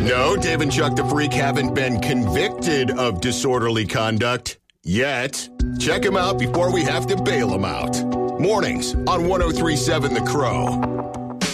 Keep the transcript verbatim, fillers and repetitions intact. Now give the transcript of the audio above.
No, Dave and Chuck the Freak haven't been convicted of disorderly conduct yet. Check them out before we have to bail them out. Mornings on one oh three point seven The Crow.